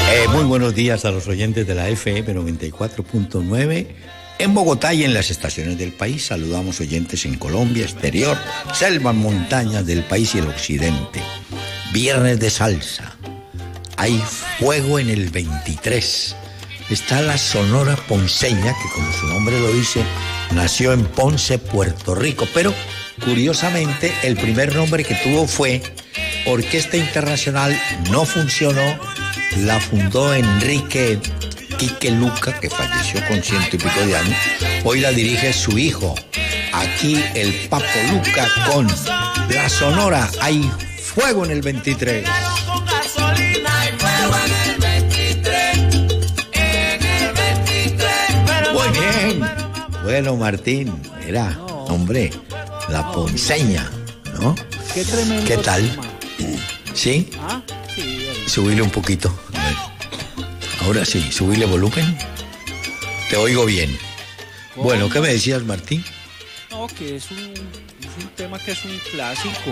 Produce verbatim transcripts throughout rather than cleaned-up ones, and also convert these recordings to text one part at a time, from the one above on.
Eh, muy buenos días a los oyentes de la F M noventa y cuatro punto nueve en Bogotá y en las estaciones del país. Saludamos oyentes en Colombia, exterior, selvas, montañas del país y el occidente. Viernes de salsa. Hay fuego en el veintitrés. Está la Sonora Ponceña, que como su nombre lo dice, nació en Ponce, Puerto Rico. Pero, curiosamente, el primer nombre que tuvo fue Orquesta Internacional. No funcionó. La fundó Enrique Quique Luca, que falleció con ciento y pico de años. Hoy la dirige su hijo. Aquí el Papo Luca con la Sonora. Hay fuego en el veintitrés. Muy bien. Bueno, Martín, era, hombre, la Ponceña, ¿no? Qué tremendo. ¿Qué tal? Tema. ¿Sí? ¿Ah? Sí. Subile un poquito. A ver. Ahora sí, subile volumen. Te oigo bien. ¿Cómo? Bueno, ¿qué me decías, Martín? No, que es un, es un tema que es un clásico.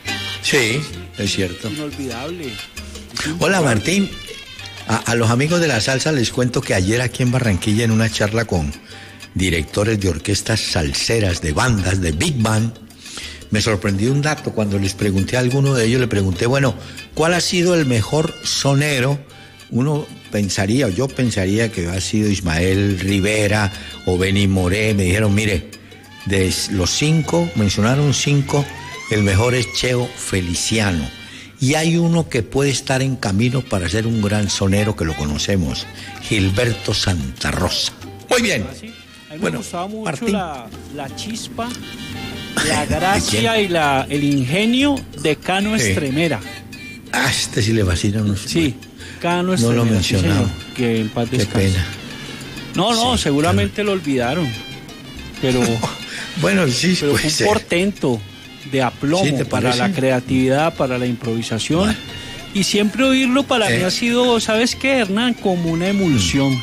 Sí, es cierto. Inolvidable. Es Hola, Martín. A, a los amigos de la salsa les cuento que ayer aquí en Barranquilla, en una charla con directores de orquestas salseras, de bandas, de big band, me sorprendió un dato. Cuando les pregunté a alguno de ellos, le pregunté, bueno, ¿cuál ha sido el mejor sonero? Uno pensaría, o yo pensaría que ha sido Ismael Rivera o Benny Moré. Me dijeron, mire, de los cinco, mencionaron cinco, el mejor es Cheo Feliciano. Y hay uno que puede estar en camino para ser un gran sonero, que lo conocemos, Gilberto Santa Rosa. Muy bien. ¿Ah, sí? A mí Bueno, me gustaba mucho Martín. la, la chispa, la gracia y la, el ingenio de Cano Sí. Estremera. Ah, este sí le vacila. No, Sí, Cano no Estremera. lo sí, mencionaba. señor, que en paz Qué descanse. pena. No, no, Sí, seguramente lo olvidaron. Pero, Bueno, sí, pero puede fue un ser. portento de aplomo ¿Sí, te para parece? la creatividad, para la improvisación. Bueno. Y siempre oírlo para Eh. mí ha sido, ¿sabes qué, Hernán? Como una emulsión,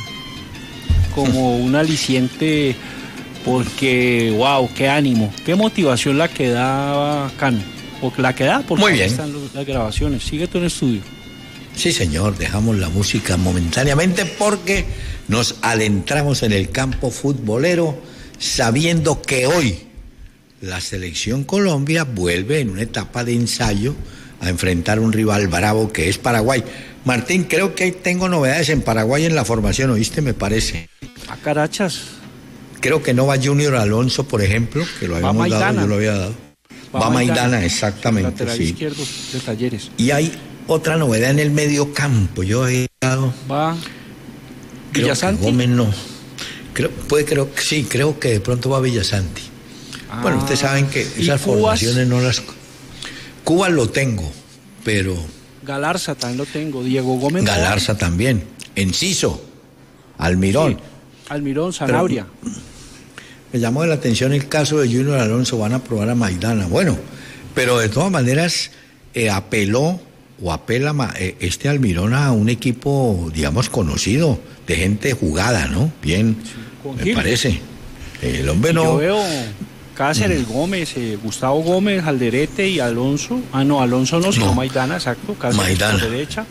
como un aliciente, porque, wow, qué ánimo, qué motivación la que daba Cano, o la que da, porque Muy ahí bien. están los- las grabaciones. Sigue tú en estudio. Sí, señor, dejamos la música momentáneamente porque nos adentramos en el campo futbolero, sabiendo que hoy la selección Colombia vuelve en una etapa de ensayo a enfrentar un rival bravo que es Paraguay. Martín, creo que tengo novedades en Paraguay en la formación, ¿oíste? Me parece. A carachas. Creo que no va Junior Alonso, por ejemplo, que lo Va habíamos dado, Maidana. yo lo había dado. Va, Maidana, exactamente, Lateral sí. izquierdo de Talleres. Y hay otra novedad en el medio campo. Yo había dado... Va Creo que Villasanti. Gómez no. Creo, puede, creo que sí, creo que de pronto va Villasanti. Ah, Bueno, ustedes saben que ¿y esas Cubas? formaciones no las... Cuba lo tengo, pero Galarza también lo tengo. Diego Gómez. no. Galarza también. Enciso, Almirón. Sí. Almirón, Sanabria. Me llamó la atención el caso de Junior Alonso, van a probar a Maidana. Bueno, pero de todas maneras eh, apeló o apela ma- eh, este Almirón a un equipo, digamos, conocido, de gente jugada, ¿no? Bien, con me Gil. parece. El hombre Y no... Yo veo Cáceres, Gómez, eh, Gustavo Gómez, Alderete y Alonso. Ah, no, Alonso no, sino No. Maidana, exacto. Cáceres Maidana. por derecha.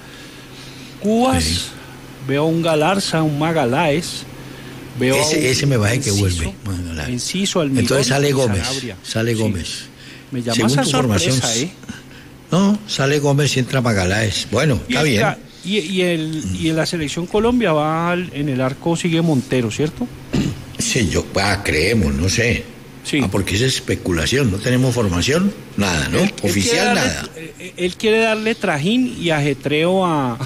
Cubas, Sí. veo un Galarza, un Magaláes. Veo Ese, un ese me parece que Enciso, vuelve. Magaláes. Enciso, Almirón. Entonces sale y Gómez, Sanabria. sale Sí. Gómez. Me llama Según esa tu formación, sorpresa, ¿eh? No, sale Gómez y entra Magaláes. Bueno, Y, está el bien. ca- y, y el, y en la selección Colombia va al- en el arco sigue Montero, ¿cierto? Sí, yo, ah, creemos, no sé. Sí. Ah, porque es especulación, no tenemos formación, nada, ¿no? Él- él Oficial, quiere darle- nada. eh, Él quiere darle trajín y ajetreo a,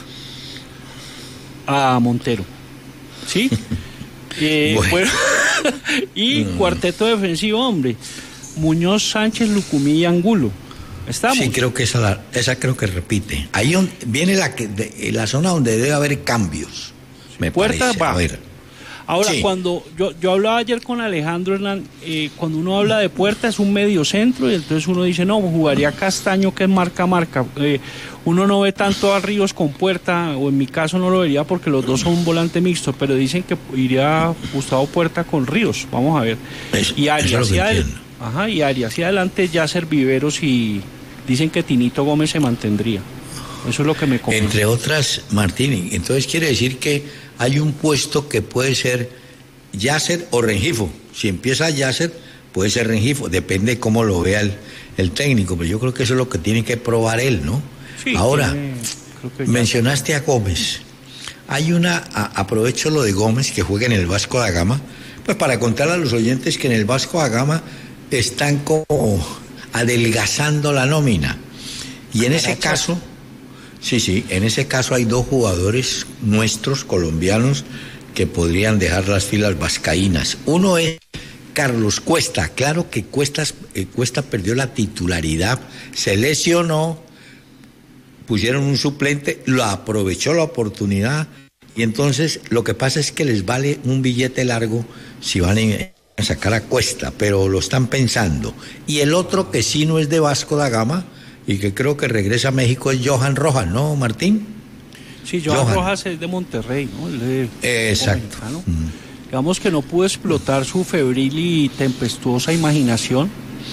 a Montero. ¿Sí? Eh, Bueno. bueno, y cuarteto defensivo, hombre. Muñoz, Sánchez, Lucumí y Angulo. ¿Estamos? Sí, creo que esa, la- esa creo que repite. Ahí on- viene la, que, de- la zona donde debe haber cambios, me Puerta parece. va. A ver, Ahora, Sí. cuando yo, yo hablaba ayer con Alejandro Hernán, eh, cuando uno habla de Puerta es un medio centro y entonces uno dice, no, jugaría Castaño que es marca marca. Eh, uno no ve tanto a Ríos con Puerta, o en mi caso no lo vería porque los dos son un volante mixto, pero dicen que iría Gustavo Puerta con Ríos, vamos a ver. Eso- y eso es lo Arias, que y, adel- entiendo. ajá, y Arias, y adelante ya ser Viveros y dicen que Tinito Gómez se mantendría. Eso es lo que me convence. Entre otras, Martín, entonces quiere decir que hay un puesto que puede ser Yasser o Rengifo. Si empieza Yasser, puede ser Rengifo, depende de cómo lo vea el, el técnico, pero yo creo que eso es lo que tiene que probar él, ¿no? Sí, ahora, tiene, creo que mencionaste a Gómez. Hay una, a, aprovecho lo de Gómez, que juega en el Vasco da Gama, pues para contarle a los oyentes que en el Vasco da Gama están como adelgazando la nómina. Y en ese caso, sí, sí, en ese caso hay dos jugadores nuestros, colombianos, que podrían dejar las filas vascaínas. Uno es Carlos Cuesta. Claro que Cuesta, eh, Cuesta perdió la titularidad, se lesionó, pusieron un suplente, lo aprovechó la oportunidad, y entonces lo que pasa es que les vale un billete largo si van a sacar a Cuesta, pero lo están pensando. Y el otro que sí no es de Vasco da Gama y que creo que regresa a México es Johan Rojas, ¿no, Martín? Sí, Johan, Johan. Rojas es de Monterrey, ¿no? El de, eh, exacto. Mm. Digamos que no pudo explotar su febril y tempestuosa imaginación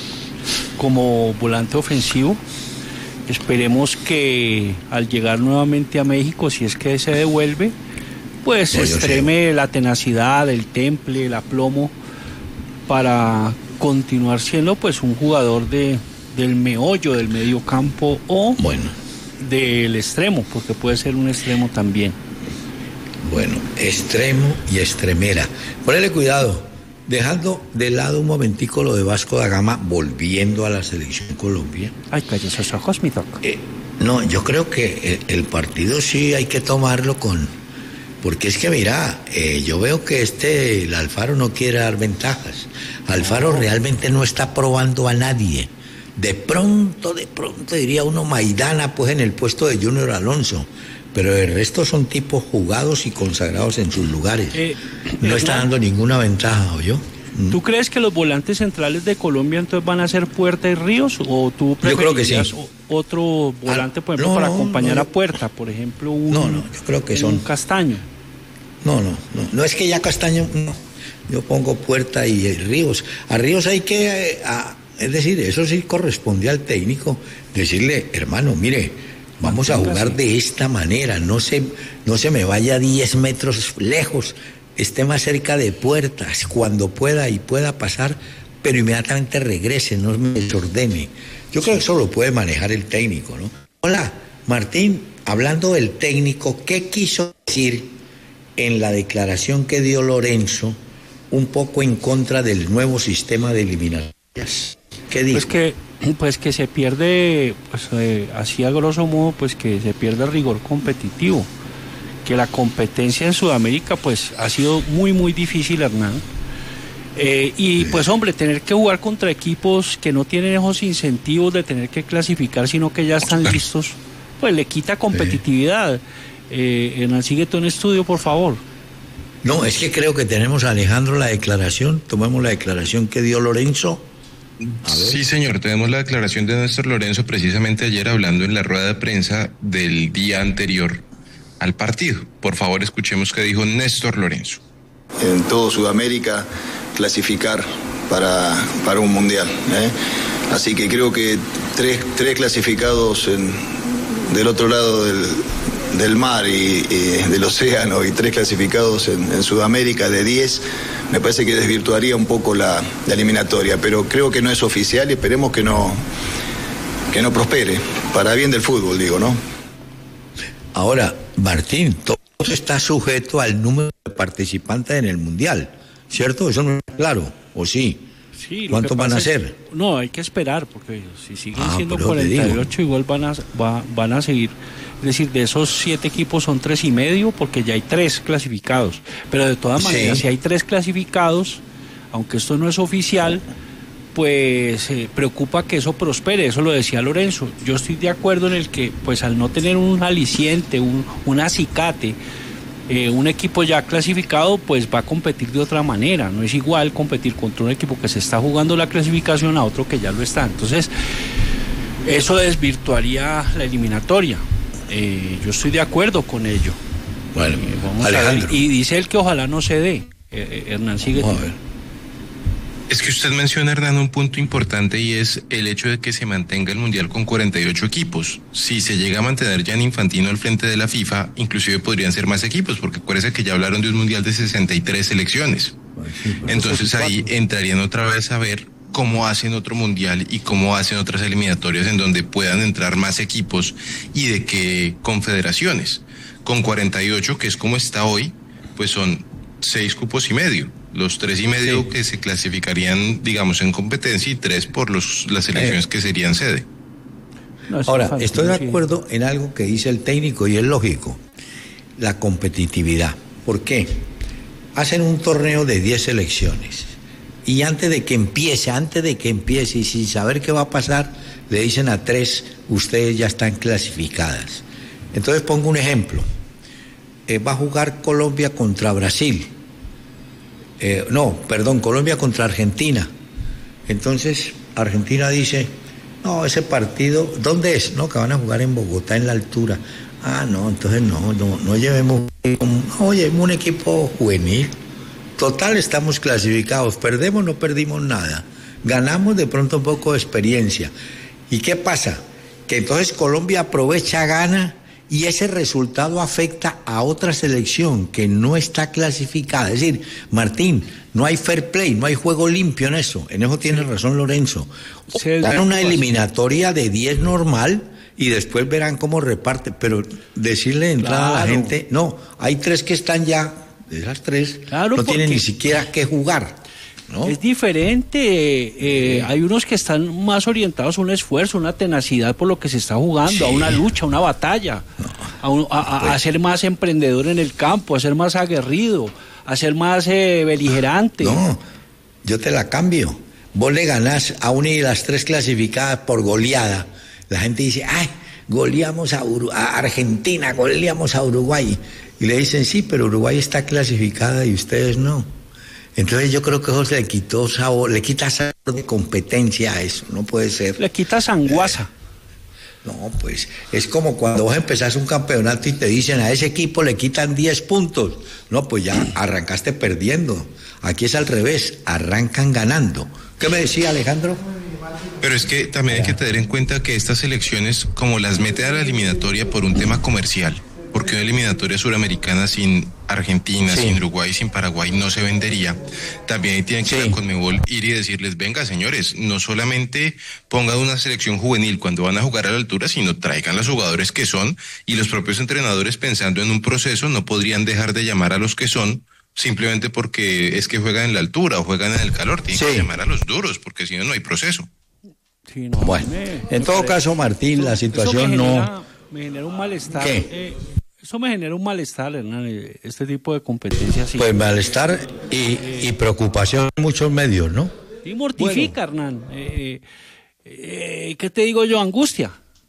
como volante ofensivo. Esperemos que al llegar nuevamente a México, si es que se devuelve, pues no, extreme la tenacidad, el temple, el aplomo para continuar siendo pues un jugador de, del meollo del medio campo o bueno. del extremo, porque puede ser un extremo también. Bueno, extremo y extremera. Ponle cuidado, dejando de lado un momentico lo de Vasco da Gama, volviendo a la selección Colombia. Ay, calle esos ojos, mi toc. Eh, no, yo creo que el, el partido sí hay que tomarlo con... Porque es que mira, eh, yo veo que este, el Alfaro no quiere dar ventajas. Alfaro no. realmente no está probando a nadie. De pronto, de pronto diría uno Maidana, pues en el puesto de Junior Alonso. Pero el resto son tipos jugados y consagrados en sus lugares. Eh, no está dando ninguna ventaja, ¿o yo? ¿Tú crees que los volantes centrales de Colombia entonces van a ser Puerta y Ríos? ¿O tú preferirías yo creo que sí. otro volante, por ejemplo, no, para acompañar no, a Puerta? Por ejemplo, un, no, no, yo creo que son... un Castaño. No, no, no. No es que ya Castaño... No. Yo pongo Puerta y Ríos. A Ríos hay que... A, es decir, eso sí corresponde al técnico. Decirle, hermano, mire... Vamos a jugar de esta manera, no se, no se me vaya diez metros lejos, esté más cerca de Puertas, cuando pueda y pueda pasar, pero inmediatamente regrese, no me desordene. Yo creo que eso lo puede manejar el técnico, ¿no? Hola, Martín, hablando del técnico, ¿qué quiso decir en la declaración que dio Lorenzo un poco en contra del nuevo sistema de eliminatorias? ¿Qué dijo? Pues que, pues que se pierde, pues eh, así a grosso modo, pues que se pierde el rigor competitivo, que la competencia en Sudamérica pues ha sido muy muy difícil, Hernán, eh, y pues hombre, tener que jugar contra equipos que no tienen esos incentivos de tener que clasificar, sino que ya están listos, pues le quita competitividad. Eh, Hernán, síguete un estudio, por favor. No, es que creo que tenemos a Alejandro la declaración, tomemos la declaración que dio Lorenzo. Sí, señor, tenemos la declaración de Néstor Lorenzo precisamente ayer hablando en la rueda de prensa del día anterior al partido. Por favor, escuchemos qué dijo Néstor Lorenzo. En todo Sudamérica clasificar para, para un mundial, ¿eh? Así que creo que tres, tres clasificados en, del otro lado del, del mar y, y del océano y tres clasificados en, en Sudamérica de diez, me parece que desvirtuaría un poco la, la eliminatoria, pero creo que no es oficial y esperemos que no, que no prospere, para bien del fútbol, digo, ¿no? Ahora, Martín, todo está sujeto al número de participantes en el Mundial, ¿cierto? Eso no es claro, ¿o sí? Sí, ¿cuántos van a ser? No, hay que esperar, porque si siguen ah, siendo cuarenta y ocho, igual van a, va, van a seguir. Es decir, de esos siete equipos son tres y medio, porque ya hay tres clasificados. Pero de todas maneras, sí. Si hay tres clasificados, aunque esto no es oficial, pues eh, preocupa que eso prospere. Eso lo decía Lorenzo. Yo estoy de acuerdo en el que, pues al no tener un aliciente, un, un acicate, eh, un equipo ya clasificado, pues va a competir de otra manera. No es igual competir contra un equipo que se está jugando la clasificación a otro que ya lo está. Entonces, eso desvirtuaría la eliminatoria. Eh, yo estoy de acuerdo con ello. Bueno, eh, vamos Alejandro. A ver. Y dice él que ojalá no se dé. Eh, Hernán, sigue. Vamos a ver. Es que usted menciona, Hernán, un punto importante y es el hecho de que se mantenga el Mundial con cuarenta y ocho equipos. Si se llega a mantener Gianni Infantino al frente de la FIFA, inclusive podrían ser más equipos, porque acuérdense que ya hablaron de un Mundial de sesenta y tres selecciones. Entonces ahí entrarían otra vez a ver cómo hacen otro Mundial y cómo hacen otras eliminatorias en donde puedan entrar más equipos y de qué confederaciones. Con cuarenta y ocho, que es como está hoy, pues son seis cupos y medio. Los tres y medio sí. que se clasificarían, digamos, en competencia y tres por los, las selecciones eh. que serían sede. No, Ahora, falta, estoy de acuerdo sí. en algo que dice el técnico y es lógico, la competitividad. ¿Por qué? Hacen un torneo de diez selecciones y antes de que empiece, antes de que empiece y sin saber qué va a pasar, le dicen a tres, ustedes ya están clasificadas. Entonces pongo un ejemplo, eh, va a jugar Colombia contra Brasil. Eh, no, perdón, Colombia contra Argentina. Entonces Argentina dice, no, ese partido, ¿dónde es? No, que van a jugar en Bogotá, en la altura. Ah, no, entonces no, no, no llevemos, no llevemos un equipo juvenil. Total, estamos clasificados, perdemos, no perdimos nada. Ganamos de pronto un poco de experiencia. ¿Y qué pasa? Que entonces Colombia aprovecha, gana, y ese resultado afecta a otra selección que no está clasificada. Es decir, Martín, no hay fair play, no hay juego limpio en eso. En eso tiene razón Lorenzo. Dan una eliminatoria de diez normal y después verán cómo reparte. Pero decirle de entrada claro. a la gente, no, hay tres que están ya, de esas tres, claro, no tienen ni siquiera que jugar. ¿No? Es diferente, eh, hay unos que están más orientados a un esfuerzo, una tenacidad por lo que se está jugando, sí. a una lucha, a una batalla, no, a, un, a, pues. a ser más emprendedor en el campo, a ser más aguerrido, a ser más eh, beligerante. No, yo te la cambio. Vos le ganás a una de las tres clasificadas por goleada. La gente dice, ay, goleamos a, Ur- a Argentina, goleamos a Uruguay. Y le dicen, sí, pero Uruguay está clasificada y ustedes no. Entonces yo creo que eso le quitó sabor, le quita sabor de competencia a eso, no puede ser. Le quita sanguaza. Eh, no, pues es como cuando vos empezás un campeonato y te dicen a ese equipo le quitan diez puntos. No, pues ya arrancaste perdiendo. Aquí es al revés, arrancan ganando. ¿Qué me decía Alejandro? Pero es que también hay que tener en cuenta que estas elecciones, como las mete a la eliminatoria por un tema comercial, porque una eliminatoria suramericana sin Argentina, sí. sin Uruguay, sin Paraguay no se vendería. También ahí tienen que ir sí. a Conmebol ir y decirles, venga señores, no solamente pongan una selección juvenil cuando van a jugar a la altura, sino traigan los jugadores que son, y los propios entrenadores pensando en un proceso no podrían dejar de llamar a los que son simplemente porque es que juegan en la altura o juegan en el calor, tienen sí. que llamar a los duros porque si no no hay proceso. Sí, no, bueno, me, en todo me caso Martín, eso, la situación me genera, no... Me genera un malestar. ¿Qué? Eh, Eso me genera un malestar, Hernán, este tipo de competencias. Pues malestar y, eh, y preocupación en muchos medios, ¿no? Y mortifica, bueno. Hernán. Eh, eh, ¿Qué te digo yo? Angustia.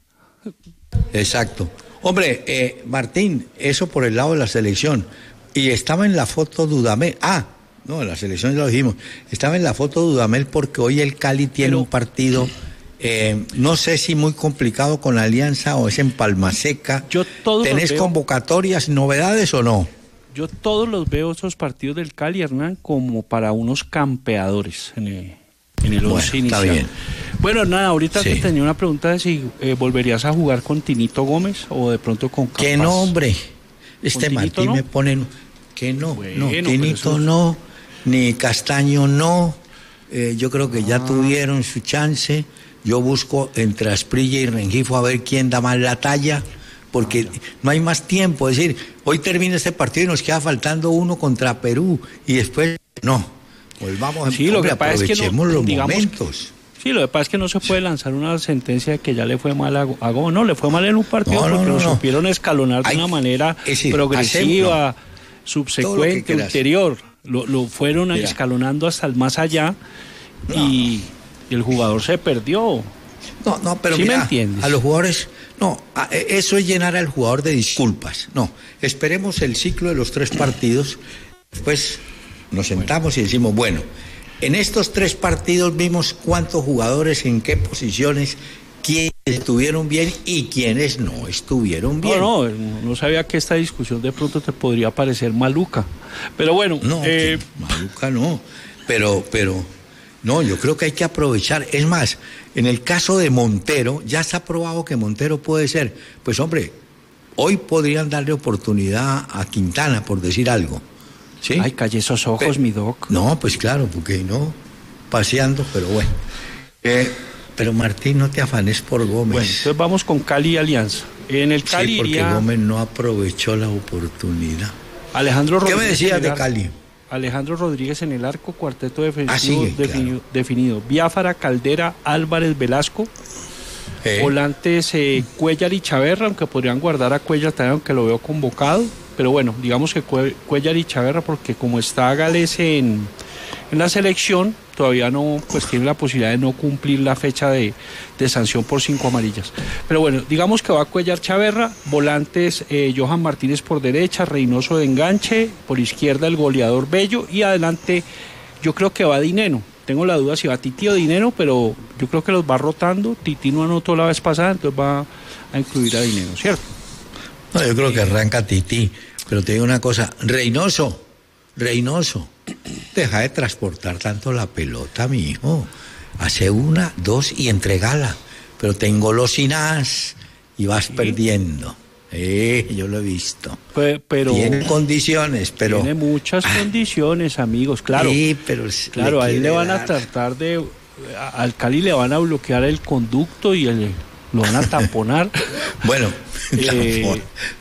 Exacto. Hombre, eh, Martín, eso por el lado de la selección. Y estaba en la foto Dudamel. Ah, no, en la selección ya lo dijimos. Estaba en la foto Dudamel porque hoy el Cali tiene Pero, un partido... Eh, no sé si muy complicado con Alianza o es en Palmaseca. Yo todos ¿Tenés veo, convocatorias, novedades o no? Yo todos los veo esos partidos del Cali, Hernán, como para unos campeadores en el, en el once bueno, inicial. Está bien. Bueno, Hernán, ahorita sí. te tenía una pregunta de si eh, volverías a jugar con Tinito Gómez o de pronto con Campas. Que no, hombre. Este Martín no? me pone que no, bueno, no, Tinito eso... no, ni Castaño no. Eh, yo creo que ya ah. tuvieron su chance. Yo busco entre Asprilla y Rengifo a ver quién da más la talla, porque no hay más tiempo. Es decir, hoy termina este partido y nos queda faltando uno contra Perú, y después, no, volvamos, sí, lo que pasa aprovechemos es que no, los digamos, momentos. Sí, lo que pasa es que no se puede lanzar una sentencia de que ya le fue mal a, a Gómez. No, le fue mal en un partido no, no, porque no, lo no. supieron escalonar de hay, una manera decir, progresiva, hacemos, subsecuente, ulterior. Lo, lo fueron Mira. escalonando hasta el más allá, no. y... Y el jugador se perdió. No, no, pero ¿Sí mira, me entiendes? A los jugadores, no, a, eso es llenar al jugador de disculpas. No, esperemos el ciclo de los tres partidos, después nos sentamos bueno. y decimos, bueno, en estos tres partidos vimos cuántos jugadores, en qué posiciones, quiénes estuvieron bien y quiénes no estuvieron bien. No, no, no sabía que esta discusión de pronto te podría parecer maluca. Pero bueno. No, eh... maluca no, pero, pero... No, yo creo que hay que aprovechar. Es más, en el caso de Montero, ya está probado que Montero puede ser. Pues hombre, hoy podrían darle oportunidad a Quintana, por decir algo. ¿Sí? Ay, calle esos ojos, Pero, mi doc. No, pues claro, porque no, paseando, pero bueno. Eh, pero Martín, no te afanes por Gómez. Bueno, entonces vamos con Cali y Alianza. En el Cali sí, porque iría Gómez no aprovechó la oportunidad. Alejandro Rodríguez. ¿Qué me decías de ar... Cali? Alejandro Rodríguez en el arco, cuarteto defensivo ah, sí, definido, claro. definido. Biafara, Caldera, Álvarez, Velasco. Eh. Volantes eh, Cuellar y Chaverra, aunque podrían guardar a Cuellar también, aunque lo veo convocado. Pero bueno, digamos que Cuellar y Chaverra, porque como está Gales en, en la selección, todavía no, pues tiene la posibilidad de no cumplir la fecha de, de sanción por cinco amarillas. Pero bueno, digamos que va Cuellar, Chaverra, volantes eh, Johan Martínez por derecha, Reynoso de enganche, por izquierda el goleador Bello, y adelante yo creo que va Dineno. Tengo la duda si va Titi o Dineno, pero yo creo que los va rotando. Titi no anotó la vez pasada, entonces va a incluir a Dineno, ¿cierto? No, yo creo que arranca Titi, pero te digo una cosa, Reynoso, Reynoso, deja de transportar tanto la pelota, mi hijo. Hace una, dos y entregala, pero te engolosinas y vas sí. perdiendo. Eh, yo lo he visto. Pero, pero tiene condiciones, pero tiene muchas ah, condiciones, amigos, claro. Sí, pero claro, a él le van dar. a tratar de, al Cali le van a bloquear el conducto y el lo van a tamponar. Bueno, eh,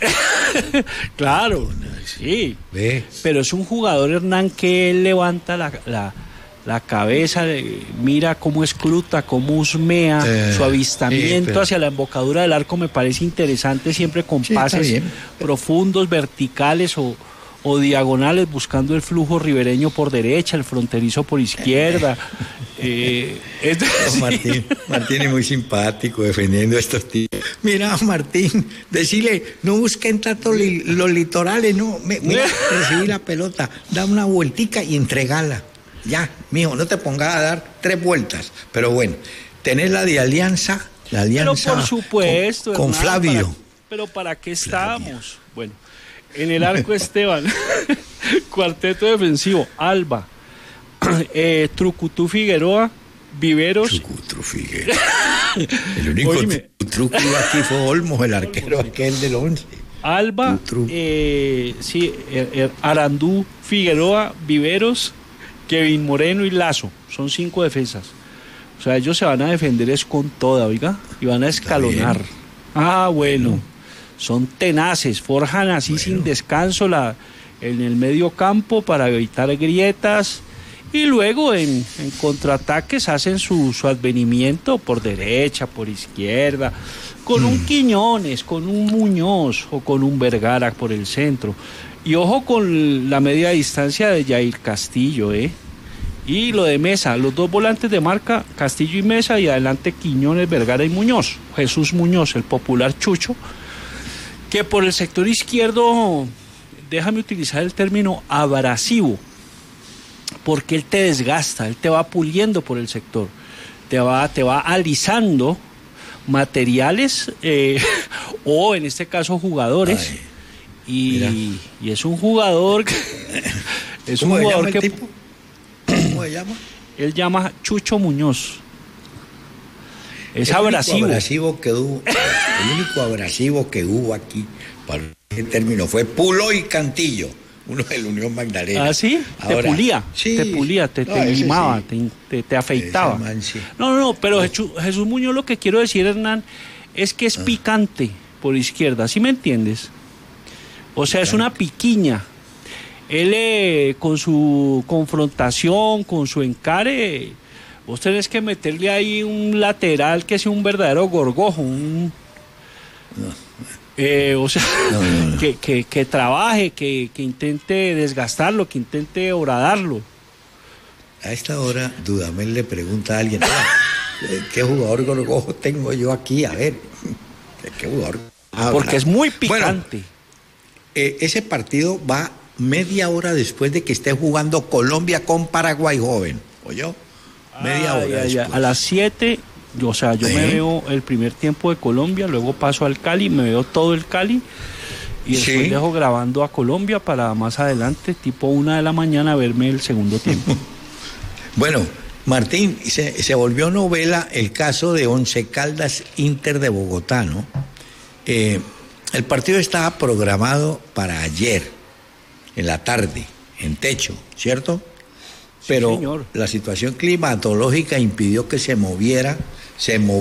claro, sí. ¿Ve? Pero es un jugador, Hernán, que él levanta la, la, la cabeza, mira cómo escruta, cómo husmea, eh, su avistamiento sí, pero... hacia la embocadura del arco me parece interesante, siempre con sí, pases profundos, verticales o, o diagonales, buscando el flujo ribereño por derecha, el fronterizo por izquierda. eh, es no, Martín, Martín es muy simpático defendiendo a estos tíos. Mira, Martín, decirle, no busquen tanto li, los litorales, no, me, mira, recibí la pelota, da una vueltica y entregala. Ya, mijo, no te pongas a dar tres vueltas. Pero bueno, tener la de Alianza, la Alianza pero por supuesto, con, con hermano, Flavio. Para, pero ¿para qué estábamos? Flavio. Bueno, en el arco Esteban, cuarteto defensivo, Alba, eh, Trucutú Figueroa, Viveros. Trucutú Figueroa. El único truco aquí fue Olmos, el arquero aquel del once. Alba, eh, sí, er, er, Arandú, Figueroa, Viveros, Kevin Moreno y Lazo. Son cinco defensas. O sea, ellos se van a defender es con toda, oiga, y van a escalonar. Ah, bueno. Son tenaces, forjan así bueno. sin descanso la, en el medio campo para evitar grietas y luego en, en contraataques hacen su, su advenimiento por derecha, por izquierda, con mm. un Quiñones, con un Muñoz o con un Vergara por el centro. Y ojo con la media distancia de Jair Castillo, ¿eh? Y lo de Mesa, los dos volantes de marca, Castillo y Mesa, y adelante Quiñones, Vergara y Muñoz. Jesús Muñoz, el popular Chucho, que por el sector izquierdo, déjame utilizar el término abrasivo, porque él te desgasta, él te va puliendo por el sector, te va, te va alisando materiales eh, o en este caso jugadores. Ay, y, y es un jugador que, es un jugador que tipo? ¿Cómo se llama? Él llama Chucho Muñoz. Es el abrasivo. Único abrasivo que hubo, el único abrasivo que hubo aquí, para el término, fue Pulo y Cantillo, uno de la Unión Magdalena. ¿Ah, sí? Ahora, te pulía, sí, te pulía, te, no, te limaba, sí. te, te, te afeitaba. Man, sí. No, no, no, pero Jesús, Jesús Muñoz, lo que quiero decir, Hernán, es que es ah. picante por izquierda, ¿sí me entiendes? O sea, picante. Es una piquiña. Él eh, con su confrontación, con su encare, vos tenés que meterle ahí un lateral que sea un verdadero gorgojo, un... No. Eh, o sea, no, no, no. Que, que, que trabaje, que, que intente desgastarlo, que intente horadarlo. A esta hora, Dudamel le pregunta a alguien, ¿qué jugador gorgojo tengo yo aquí? A ver, ¿qué jugador? Ah, porque claro. Es muy picante. Bueno, eh, ese partido va media hora después de que esté jugando Colombia con Paraguay joven, ¿oyó? Media ah, hora ya, después. Ya. A las siete... O sea, yo ¿Eh? me veo el primer tiempo de Colombia, luego paso al Cali, me veo todo el Cali y después ¿Sí? dejo grabando a Colombia para más adelante, tipo una de la mañana, verme el segundo tiempo. Bueno, Martín, se, se volvió novela el caso de Once Caldas Inter de Bogotá, ¿no? Eh, el partido estaba programado para ayer, en la tarde, en techo, ¿cierto? Pero Sí, señor. la situación climatológica impidió que se moviera, se moviera.